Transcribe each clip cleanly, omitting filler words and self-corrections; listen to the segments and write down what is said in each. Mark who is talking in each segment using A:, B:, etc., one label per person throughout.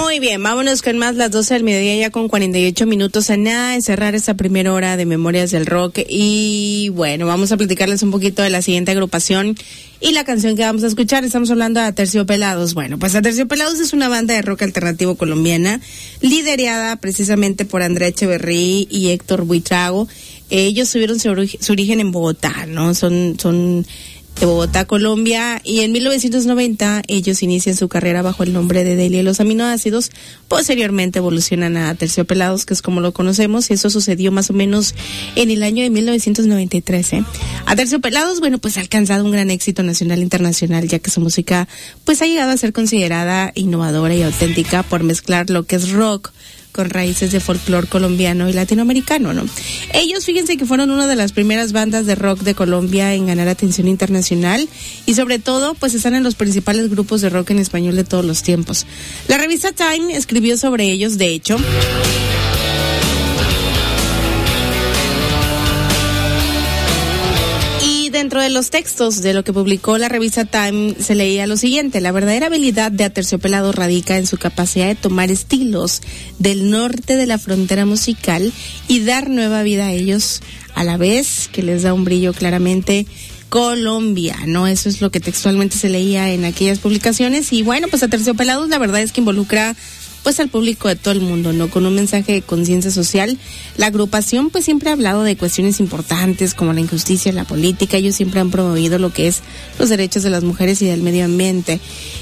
A: Muy bien, vámonos con más, las 12 del mediodía ya con 48 minutos a nada de cerrar esta primera hora de Memorias del Rock. Y bueno, vamos a platicarles un poquito de la siguiente agrupación y la canción que vamos a escuchar. Estamos hablando de Aterciopelados. Bueno, pues Aterciopelados es una banda de rock alternativo colombiana liderada precisamente por Andrea Echeverry y Héctor Buitrago. Ellos tuvieron su origen en Bogotá, ¿no? Son de Bogotá, Colombia, y en 1990 ellos inician su carrera bajo el nombre de Delia y los aminoácidos. Posteriormente evolucionan a Aterciopelados, que es como lo conocemos, y eso sucedió más o menos en el año de 1993. Aterciopelados, bueno, pues ha alcanzado un gran éxito nacional e internacional, ya que su música pues ha llegado a ser considerada innovadora y auténtica por mezclar lo que es rock con raíces de folclore colombiano y latinoamericano, ¿no? Ellos, fíjense que fueron una de las primeras bandas de rock de Colombia en ganar atención internacional y sobre todo, pues están en los principales grupos de rock en español de todos los tiempos. La revista Time escribió sobre ellos, de hecho. Dentro de los textos de lo que publicó la revista Time se leía lo siguiente: la verdadera habilidad de Aterciopelados radica en su capacidad de tomar estilos del norte de la frontera musical y dar nueva vida a ellos, a la vez que les da un brillo claramente colombiano. Eso es lo que textualmente se leía en aquellas publicaciones. Y bueno, pues Aterciopelados la verdad es que involucra pues al público de todo el mundo, ¿no? Con un mensaje de conciencia social. La agrupación pues siempre ha hablado de cuestiones importantes como la injusticia, la política. Ellos siempre han promovido lo que es los derechos de las mujeres y del medio ambiente.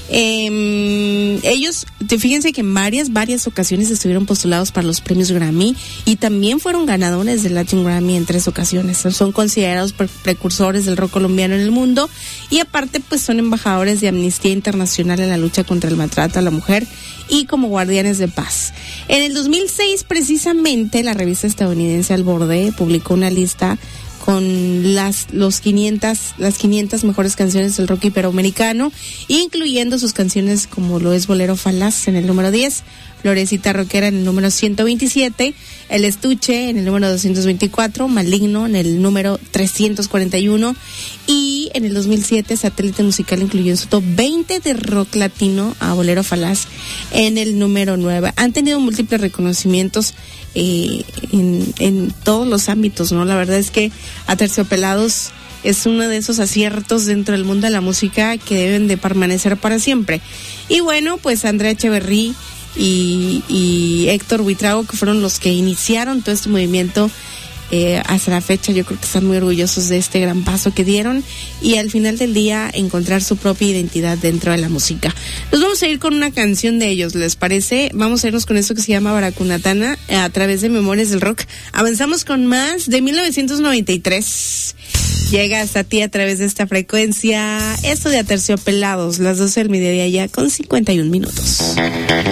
A: Ellos, fíjense que en varias ocasiones estuvieron postulados para los premios Grammy y también fueron ganadores del Latin Grammy en 3 ocasiones. Son considerados precursores del rock colombiano en el mundo y aparte pues son embajadores de Amnistía Internacional en la lucha contra el maltrato a la mujer y como guardianes de paz. En el 2006, precisamente, la revista estadounidense Al Borde publicó una lista con las 500 mejores canciones del rock iberoamericano, incluyendo sus canciones como lo es Bolero Falaz en el número 10, Florecita Rockera en el número 127, El Estuche en el número 224, Maligno en el número 341 y en el 2007 Satélite Musical incluyó en su top 20 de rock latino a Bolero Falaz en el número 9. Han tenido múltiples reconocimientos en todos los ámbitos, ¿no? La verdad es que Aterciopelados es uno de esos aciertos dentro del mundo de la música que deben de permanecer para siempre. Y bueno, pues Andrea Echeverry y Héctor Buitrago, que fueron los que iniciaron todo este movimiento, hasta la fecha yo creo que están muy orgullosos de este gran paso que dieron y al final del día encontrar su propia identidad dentro de la música. Nos vamos a ir con una canción de ellos, ¿les parece? Vamos a irnos con esto que se llama Baracunatana a través de Memorias del Rock. Avanzamos con más de 1993. Llega hasta ti a través de esta frecuencia esto de Aterciopelados, las 12 del mediodía ya con 51 minutos.